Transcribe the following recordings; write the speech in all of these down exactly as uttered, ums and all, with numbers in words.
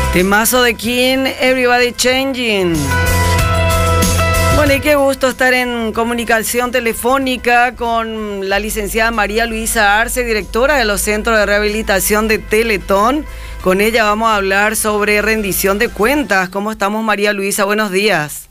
Temazo de King, Everybody Changing. Bueno, y qué gusto estar en comunicación telefónica con la licenciada María Luisa Arce, directora de los Centros de Rehabilitación de Teletón. Con ella vamos a hablar sobre rendición de cuentas. ¿Cómo estamos, María Luisa? Buenos días.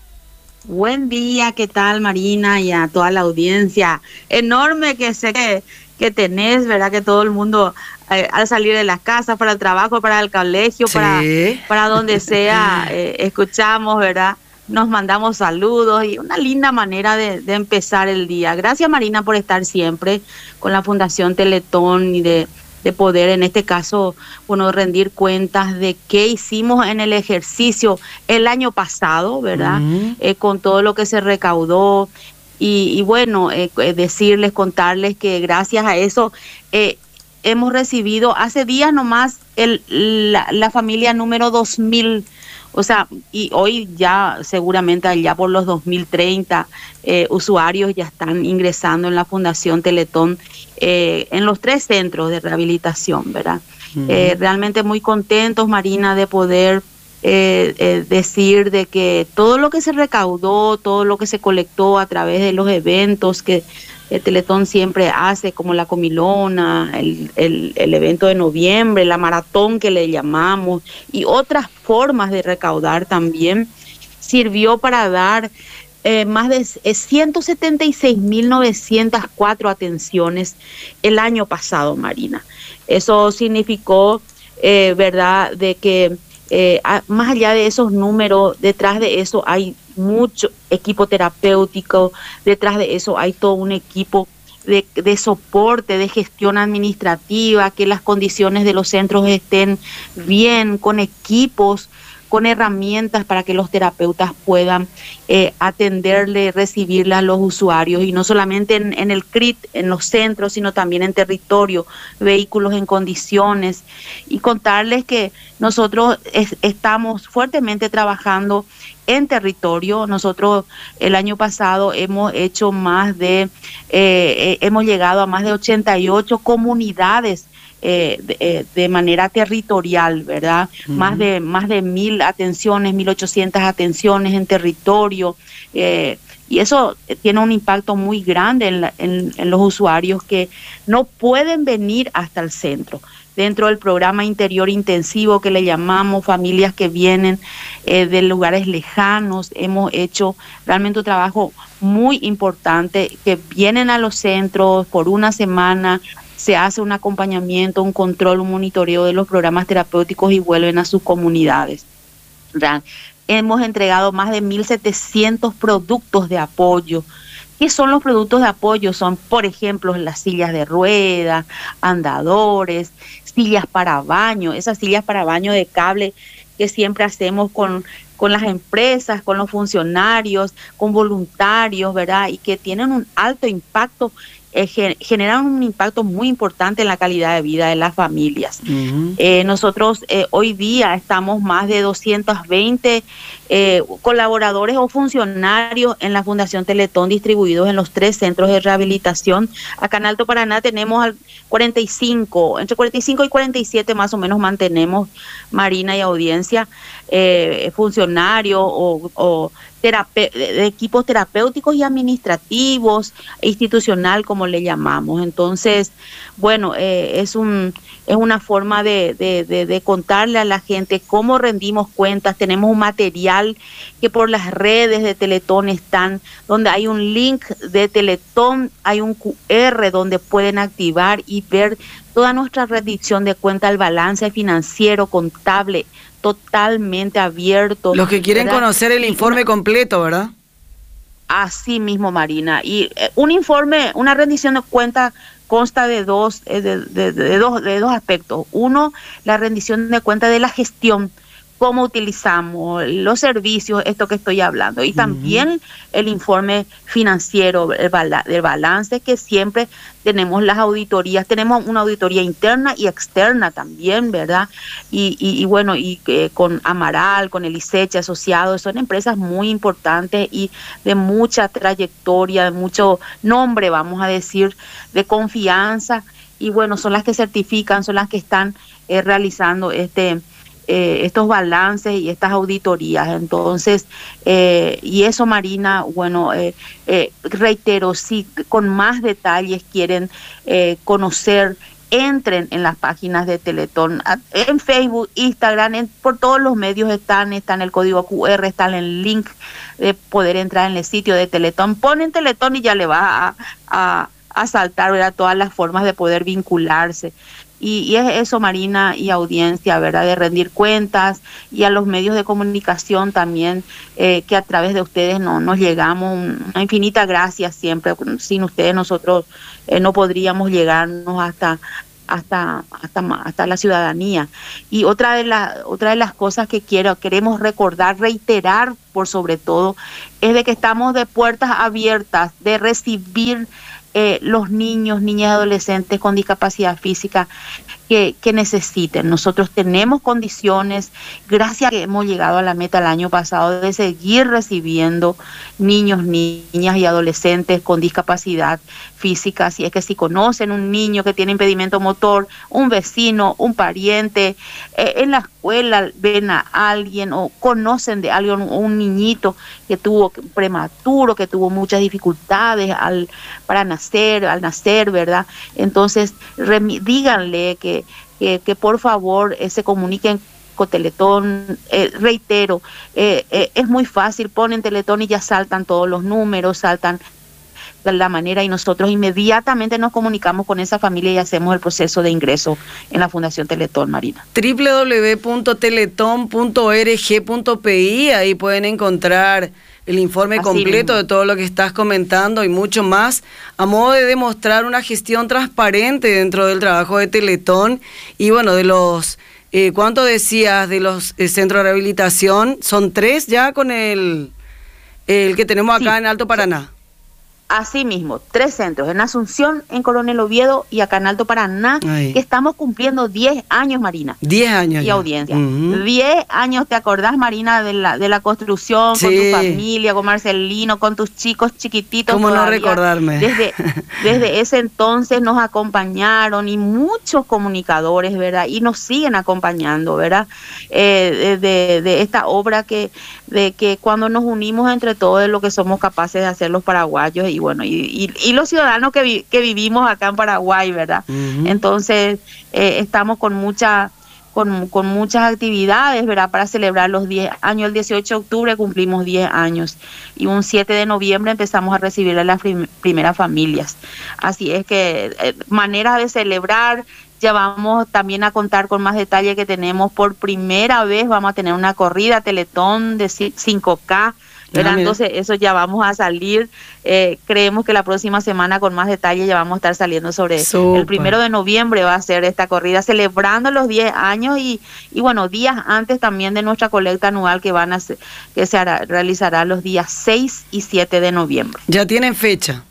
Buen día, ¿qué tal, Marina? Y a toda la audiencia enorme que sé que, que tenés, ¿verdad? Que todo el mundo, eh, al salir de las casas, para el trabajo, para el colegio, sí. para, para donde sea, eh, escuchamos, ¿verdad? Nos mandamos saludos y una linda manera de, de empezar el día. Gracias, Marina, por estar siempre con la Fundación Teletón y de, de poder, en este caso, bueno, rendir cuentas de qué hicimos en el ejercicio el año pasado, ¿verdad? Uh-huh. eh, con todo lo que se recaudó. Y, y bueno, eh, decirles, contarles que gracias a eso eh, hemos recibido hace días nomás el, la, la familia número dos mil. O sea, y hoy ya seguramente allá por los dos mil treinta eh, usuarios ya están ingresando en la Fundación Teletón eh, en los tres centros de rehabilitación, ¿verdad? Uh-huh. Eh, realmente muy contentos, Marina, de poder eh, eh, decir de que todo lo que se recaudó, todo lo que se colectó a través de los eventos que el Teletón siempre hace, como la comilona, el, el, el evento de noviembre, la maratón que le llamamos, y otras formas de recaudar también, sirvió para dar eh, más de ciento setenta y seis mil novecientas cuatro atenciones el año pasado, Marina. Eso significó, eh, ¿verdad?, de que eh, a, más allá de esos números, detrás de eso hay mucho equipo terapéutico, detrás de eso hay todo un equipo de, de soporte, de gestión administrativa, que las condiciones de los centros estén bien, con equipos, con herramientas para que los terapeutas puedan eh, atenderle, recibirle a los usuarios, y no solamente en, en el C R I T, en los centros, sino también en territorio, vehículos en condiciones, y contarles que nosotros es, estamos fuertemente trabajando en territorio. Nosotros el año pasado hemos hecho más de, eh, hemos llegado a más de ochenta y ocho comunidades Eh, de, de manera territorial, ¿verdad? Uh-huh. Más de más de mil atenciones, mil ochocientas atenciones en territorio, eh, y eso tiene un impacto muy grande en, la, en, en los usuarios que no pueden venir hasta el centro. Dentro del programa interior intensivo que le llamamos, familias que vienen eh, de lugares lejanos, hemos hecho realmente un trabajo muy importante, que vienen a los centros por una semana, se hace un acompañamiento, un control, un monitoreo de los programas terapéuticos y vuelven a sus comunidades. ¿Verdad? Hemos entregado más de mil setecientos productos de apoyo. ¿Qué son los productos de apoyo? Son, por ejemplo, las sillas de ruedas, andadores, sillas para baño, esas sillas para baño de cable que siempre hacemos con, con las empresas, con los funcionarios, con voluntarios, ¿verdad? Y que tienen un alto impacto, Eh, generan un impacto muy importante en la calidad de vida de las familias. Uh-huh. Eh, nosotros eh, hoy día estamos más de doscientos veinte eh, colaboradores o funcionarios en la Fundación Teletón, distribuidos en los tres centros de rehabilitación. Acá en Alto Paraná tenemos al cuarenta y cinco, entre cuarenta y cinco y cuarenta y siete más o menos mantenemos, Marina y audiencia, eh, funcionarios o, o Terape- de equipos terapéuticos y administrativos, institucional, como le llamamos. Entonces, bueno, eh, es un es una forma de, de, de, de contarle a la gente cómo rendimos cuentas. Tenemos un material que por las redes de Teletón están, donde hay un link de Teletón, hay un Q R donde pueden activar y ver toda nuestra rendición de cuenta, el balance financiero, contable, totalmente abierto. Los que quieren, ¿verdad?, conocer el informe completo, ¿verdad? Así mismo, Marina. Y eh, un informe, una rendición de cuenta consta de dos, eh, de, de, de, dos, de dos aspectos. Uno, la rendición de cuenta de la gestión, cómo utilizamos los servicios, esto que estoy hablando, y también uh-huh. el informe financiero, el, bala, el balance, que siempre tenemos las auditorías, tenemos una auditoría interna y externa también, ¿verdad? Y, y, y bueno, y eh, con Amaral, con el ISECHE asociados, son empresas muy importantes y de mucha trayectoria, de mucho nombre, vamos a decir, de confianza, y bueno, son las que certifican, son las que están eh, realizando este eh, estos balances y estas auditorías. Entonces, eh, y eso, Marina, bueno, eh, eh, reitero, si con más detalles quieren eh, conocer, entren en las páginas de Teletón, en Facebook, Instagram, en, por todos los medios están, está en el código cu erre, está en el link de poder entrar en el sitio de Teletón. Ponen Teletón y ya le va a, a, a saltar, ¿verdad?, todas las formas de poder vincularse. Y, y es eso, Marina y audiencia, ¿verdad?, de rendir cuentas, y a los medios de comunicación también, eh, que a través de ustedes no, nos llegamos. Una infinita gracias siempre. Sin ustedes nosotros eh, no podríamos llegarnos hasta, hasta, hasta, hasta la ciudadanía. Y otra de, la, otra de las cosas que quiero, queremos recordar, reiterar por sobre todo, es de que estamos de puertas abiertas de recibir Eh, los niños, niñas y adolescentes con discapacidad física que, que necesiten. Nosotros tenemos condiciones, gracias a que hemos llegado a la meta el año pasado, de seguir recibiendo niños, niñas y adolescentes con discapacidad física. Así es que si conocen un niño que tiene impedimento motor, un vecino, un pariente, eh, en la escuela ven a alguien o conocen de alguien, un niñito que tuvo prematuro, que tuvo muchas dificultades al, para nacer, al nacer, ¿verdad? Entonces, díganle que, que, que por favor eh, se comuniquen con Teletón. Eh, reitero, eh, eh, es muy fácil, ponen Teletón y ya saltan todos los números, saltan de la manera, y nosotros inmediatamente nos comunicamos con esa familia y hacemos el proceso de ingreso en la Fundación Teletón, Marina. doble u doble u doble u punto teletón punto org punto pe i, ahí pueden encontrar el informe Así completo mismo. De todo lo que estás comentando y mucho más, a modo de demostrar una gestión transparente dentro del trabajo de Teletón. Y bueno, de los, eh, ¿cuánto decías de los eh, centros de rehabilitación? Son tres ya con el, el que tenemos acá sí. en Alto Paraná. Así mismo, tres centros, en Asunción, en Coronel Oviedo y acá en Alto Paraná, Ay. que estamos cumpliendo diez años, Marina. diez años. Y ya. audiencia. Uh-huh. diez años, ¿te acordás, Marina, de la, de la construcción sí. con tu familia, con Marcelino, con tus chicos chiquititos? ¿Cómo todavía? no recordarme? Desde, desde ese entonces nos acompañaron, y muchos comunicadores, ¿verdad? Y nos siguen acompañando, ¿verdad? Eh, de, de, de esta obra que, de que cuando nos unimos entre todos es lo que somos capaces de hacer los paraguayos y bueno, y, y, y los ciudadanos que, vi, que vivimos acá en Paraguay, ¿verdad? Uh-huh. Entonces, eh, estamos con mucha, con, con muchas actividades, ¿verdad? Para celebrar los diez años. El dieciocho de octubre cumplimos diez años y un siete de noviembre empezamos a recibir a las prim- primeras familias. Así es que, eh, maneras de celebrar. Ya vamos también a contar con más detalles que tenemos. Por primera vez vamos a tener una corrida Teletón de cinco K, ¿verdad? Ah, entonces eso ya vamos a salir, eh, creemos que la próxima semana con más detalles ya vamos a estar saliendo sobre Super. El primero de noviembre va a ser esta corrida celebrando los diez años y, y bueno, días antes también de nuestra colecta anual que van a ser, que se hará, realizará los días seis y siete de noviembre. ¿Ya tienen fecha?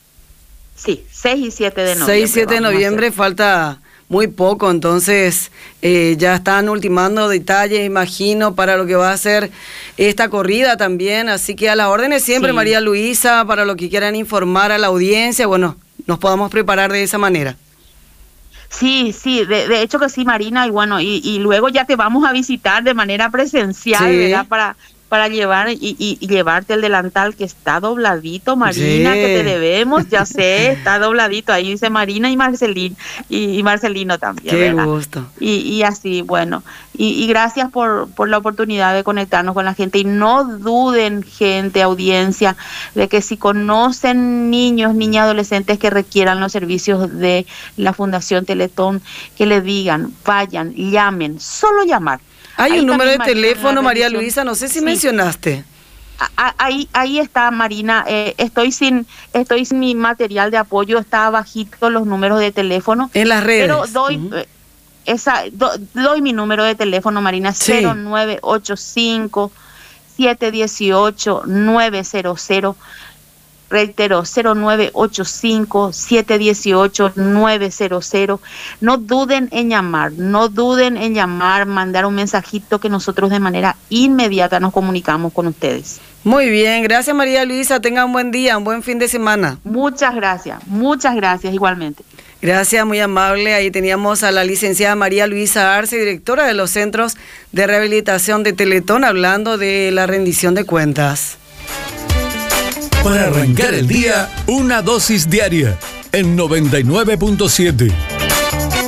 Sí, seis y siete de noviembre. seis y siete de noviembre, falta muy poco, entonces eh, ya están ultimando detalles, imagino, para lo que va a ser esta corrida también, así que a las órdenes siempre, sí. María Luisa, para lo que quieran informar a la audiencia, bueno, nos podamos preparar de esa manera. Sí, sí, de, de hecho que sí, Marina, y bueno, y, y luego ya te vamos a visitar de manera presencial, sí. ¿verdad? Para... para llevar y, y, y llevarte el delantal que está dobladito, Marina, sí. que te debemos, ya sé, está dobladito, ahí dice Marina y Marcelino, y, y Marcelino también, Qué ¿verdad? gusto. Y, y así, bueno, y, y gracias por, por la oportunidad de conectarnos con la gente, y no duden, gente, audiencia, de que si conocen niños, niñas, adolescentes que requieran los servicios de la Fundación Teletón, que le digan, vayan, llamen, solo llamar. Hay ahí un número de teléfono, María Luisa, no sé si sí. mencionaste. Ahí, ahí está, Marina. Eh, estoy sin, estoy sin mi material de apoyo, está abajito los números de teléfono. En las redes. Pero doy, uh-huh. eh, esa, do, doy mi número de teléfono, Marina, sí. cero nueve ocho cinco, siete uno ocho, nueve cero cero. Reitero, cero nueve ocho cinco, siete uno ocho, nueve cero cero. No duden en llamar, no duden en llamar, mandar un mensajito que nosotros de manera inmediata nos comunicamos con ustedes. Muy bien, gracias María Luisa, tenga un buen día, un buen fin de semana. Muchas gracias, muchas gracias igualmente. Gracias, muy amable. Ahí teníamos a la licenciada María Luisa Arce, directora de los Centros de Rehabilitación de Teletón, hablando de la rendición de cuentas. Para arrancar el día, una dosis diaria en noventa y nueve punto siete.